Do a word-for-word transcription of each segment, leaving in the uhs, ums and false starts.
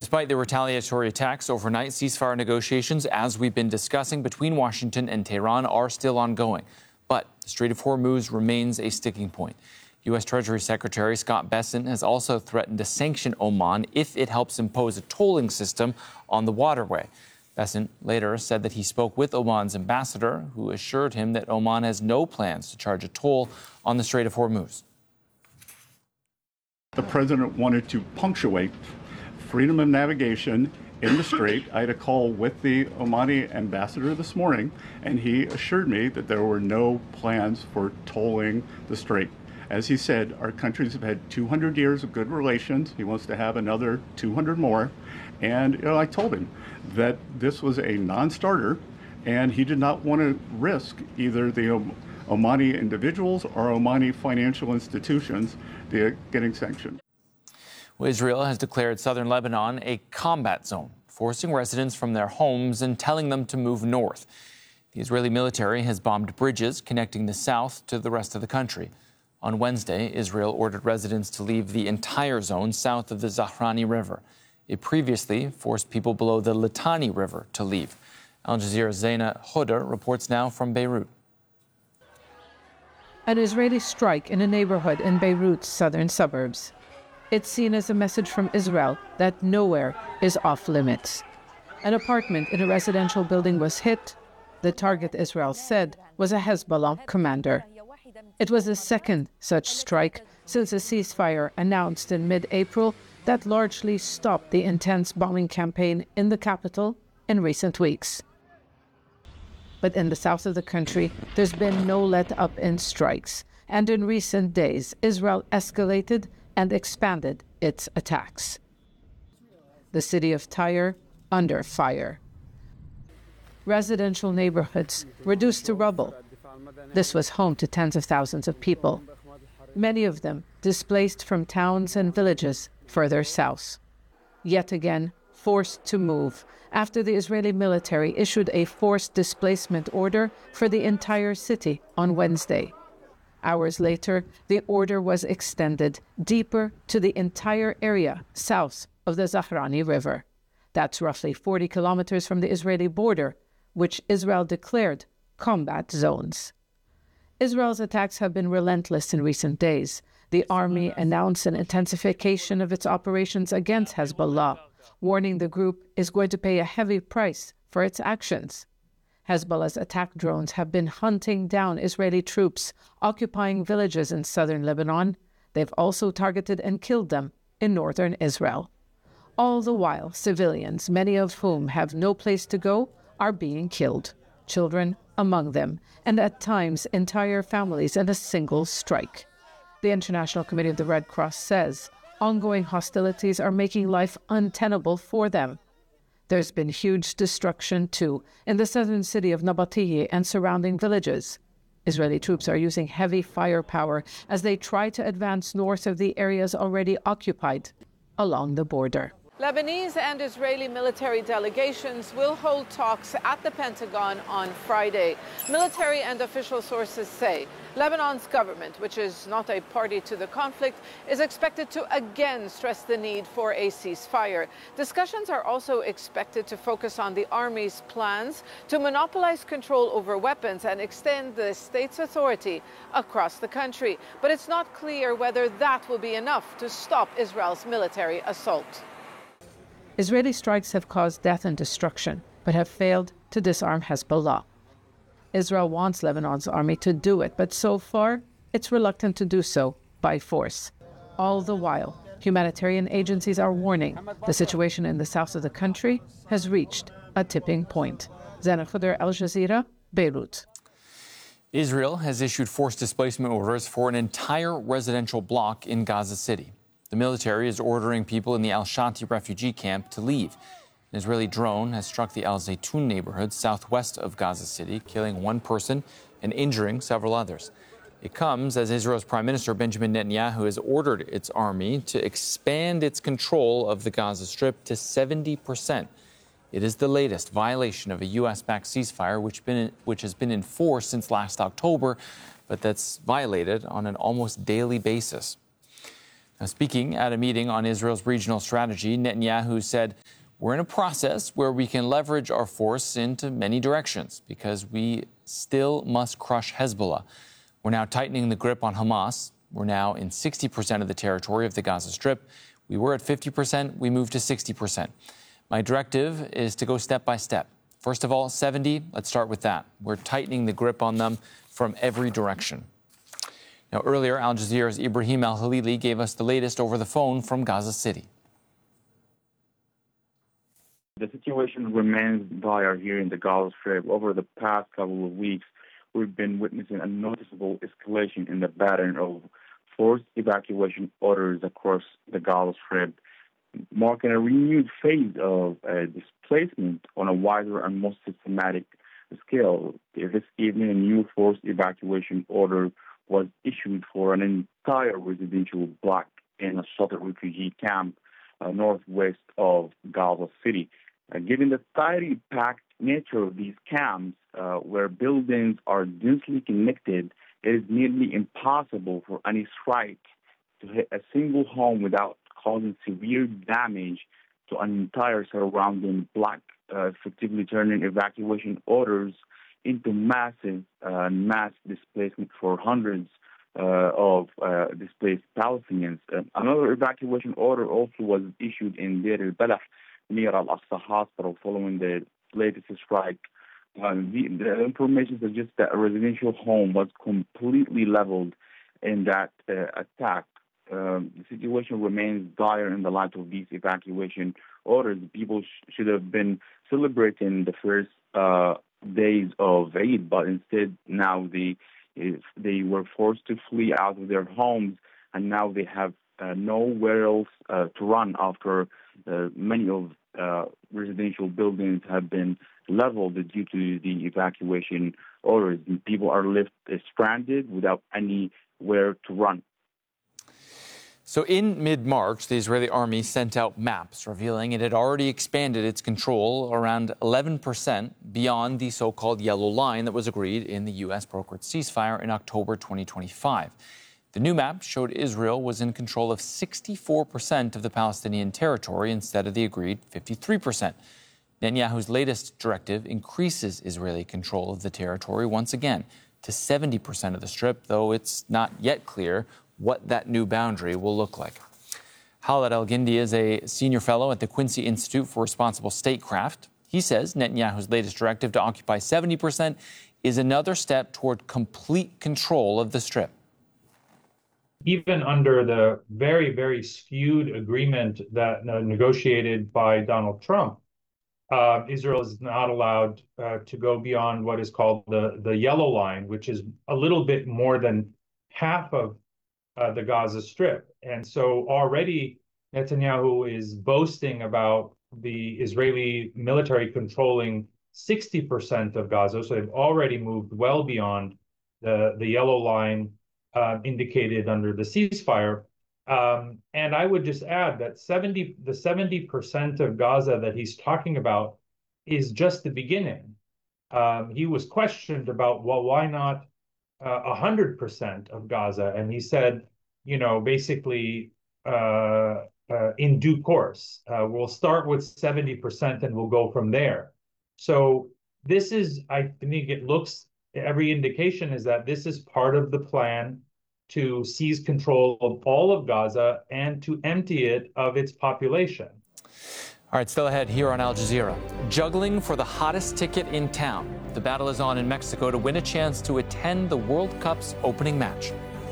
despite the retaliatory attacks overnight, ceasefire negotiations, as we've been discussing, between Washington and Tehran are still ongoing. But the Strait of Hormuz remains a sticking point. U S. Treasury Secretary Scott Bessent has also threatened to sanction Oman if it helps impose a tolling system on the waterway. Bessent later said that he spoke with Oman's ambassador, who assured him that Oman has no plans to charge a toll on the Strait of Hormuz. The president wanted to punctuate freedom of navigation in the strait. I had a call with the Omani ambassador this morning, and he assured me that there were no plans for tolling the strait. As he said, our countries have had two hundred years of good relations. He wants to have another two hundred more. And you know, I told him that this was a non-starter, and he did not want to risk either the Om- Omani individuals or Omani financial institutions getting sanctioned. Well, Israel has declared southern Lebanon a combat zone, forcing residents from their homes and telling them to move north. The Israeli military has bombed bridges connecting the south to the rest of the country. On Wednesday, Israel ordered residents to leave the entire zone south of the Zahrani River. It previously forced people below the Litani River to leave. Al Jazeera's Zaina Hodar reports now from Beirut. An Israeli strike in a neighborhood in Beirut's southern suburbs. It's seen as a message from Israel that nowhere is off limits. An apartment in a residential building was hit. The target, Israel said, was a Hezbollah commander. It was the second such strike since a ceasefire announced in mid-April that largely stopped the intense bombing campaign in the capital in recent weeks. But in the south of the country, there's been no let-up in strikes. And in recent days, Israel escalated and expanded its attacks. The city of Tyre under fire. Residential neighborhoods reduced to rubble. This was home to tens of thousands of people, many of them displaced from towns and villages further south. Yet again, forced to move after the Israeli military issued a forced displacement order for the entire city on Wednesday. Hours later, the order was extended deeper to the entire area south of the Zahrani River. That's roughly forty kilometers from the Israeli border, which Israel declared combat zones. Israel's attacks have been relentless in recent days. The army announced an intensification of its operations against Hezbollah, warning the group is going to pay a heavy price for its actions. Hezbollah's attack drones have been hunting down Israeli troops occupying villages in southern Lebanon. They've also targeted and killed them in northern Israel. All the while, civilians, many of whom have no place to go, are being killed, children among them, and at times entire families in a single strike. The International Committee of the Red Cross says ongoing hostilities are making life untenable for them. There's been huge destruction, too, in the southern city of Nabatieh and surrounding villages. Israeli troops are using heavy firepower as they try to advance north of the areas already occupied along the border. Lebanese and Israeli military delegations will hold talks at the Pentagon on Friday. Military and official sources say Lebanon's government, which is not a party to the conflict, is expected to again stress the need for a ceasefire. Discussions are also expected to focus on the army's plans to monopolize control over weapons and extend the state's authority across the country. But it's not clear whether that will be enough to stop Israel's military assault. Israeli strikes have caused death and destruction, but have failed to disarm Hezbollah. Israel wants Lebanon's army to do it, but so far, it's reluctant to do so by force. All the while, humanitarian agencies are warning the situation in the south of the country has reached a tipping point. Zaina Hodar, Al Jazeera, Beirut. Israel has issued forced displacement orders for an entire residential block in Gaza City. The military is ordering people in the Al-Shati refugee camp to leave. An Israeli drone has struck the Al-Zaytun neighborhood southwest of Gaza City, killing one person and injuring several others. It comes as Israel's Prime Minister Benjamin Netanyahu has ordered its army to expand its control of the Gaza Strip to seventy percent. It is the latest violation of a U S-backed ceasefire, which, been, which has been in force since last October, but that's violated on an almost daily basis. Now, speaking at a meeting on Israel's regional strategy, Netanyahu said, "We're in a process where we can leverage our force into many directions because we still must crush Hezbollah. We're now tightening the grip on Hamas. We're now in sixty percent of the territory of the Gaza Strip. We were at fifty percent. We moved to sixty percent. My directive is to go step by step. First of all, seventy, let's start with that. We're tightening the grip on them from every direction." Now, earlier, Al Jazeera's Ibrahim Al-Halili gave us the latest over the phone from Gaza City. The situation remains dire here in the Gaza Strip. Over the past couple of weeks, we've been witnessing a noticeable escalation in the pattern of forced evacuation orders across the Gaza Strip, marking a renewed phase of uh, displacement on a wider and more systematic scale. This evening, a new forced evacuation order was issued for an entire residential block in a sheltered refugee camp uh, northwest of Gaza City. Uh, given the tightly packed nature of these camps, uh, where buildings are densely connected, it is nearly impossible for any strike to hit a single home without causing severe damage to an entire surrounding block, uh, effectively turning evacuation orders into massive uh, mass displacement for hundreds uh, of uh, displaced Palestinians. Uh, another evacuation order also was issued in Deir al-Balah, near Al-Aqsa Hospital, following the latest strike. Uh, the, the information suggests that a residential home was completely leveled in that uh, attack. Um, the situation remains dire in the light of these evacuation orders. People sh- should have been celebrating the first uh, days of Eid, but instead now they they were forced to flee out of their homes, and now they have uh, nowhere else uh, to run after uh, many of uh, residential buildings have been leveled due to the evacuation orders. And people are left uh, stranded without anywhere to run. So in mid-March, the Israeli army sent out maps revealing it had already expanded its control around eleven percent beyond the so-called yellow line that was agreed in the U S-brokered ceasefire in October twenty twenty-five. The new map showed Israel was in control of sixty-four percent of the Palestinian territory instead of the agreed fifty-three percent. Netanyahu's latest directive increases Israeli control of the territory once again to seventy percent of the Strip, though it's not yet clear what that new boundary will look like. Khaled El-Gindi is a senior fellow at the Quincy Institute for Responsible Statecraft. He says Netanyahu's latest directive to occupy seventy percent is another step toward complete control of the Strip. Even under the very, very skewed agreement that uh, negotiated by Donald Trump, uh, Israel is not allowed uh, to go beyond what is called the, the yellow line, which is a little bit more than half of Uh, the Gaza Strip. And so already Netanyahu is boasting about the Israeli military controlling sixty percent of Gaza. So they've already moved well beyond the, the yellow line uh, indicated under the ceasefire. Um, and I would just add that seventy, the seventy percent of Gaza that he's talking about is just the beginning. Um, he was questioned about, well, why not uh, one hundred percent of Gaza? And he said, you know, basically uh, uh, in due course, uh, we'll start with seventy percent and we'll go from there. So this is, I think it looks, every indication is that this is part of the plan to seize control of all of Gaza and to empty it of its population. All right, still ahead here on Al Jazeera. Juggling for the hottest ticket in town. The battle is on in Mexico to win a chance to attend the World Cup's opening match.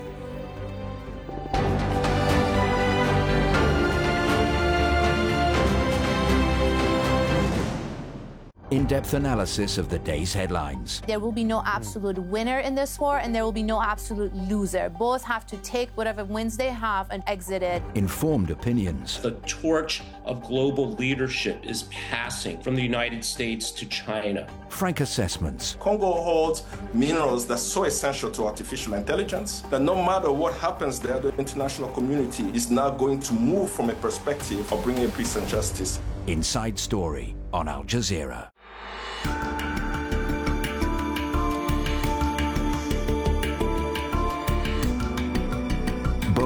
In-depth analysis of the day's headlines. There will be no absolute winner in this war, and there will be no absolute loser. Both have to take whatever wins they have and exit it. Informed opinions. The torch of global leadership is passing from the United States to China. Frank assessments. Congo holds minerals that's so essential to artificial intelligence that no matter what happens there, the international community is now going to move from a perspective of bringing peace and justice. Inside Story on Al Jazeera.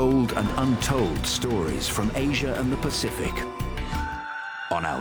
Untold and untold stories from Asia and the Pacific on Al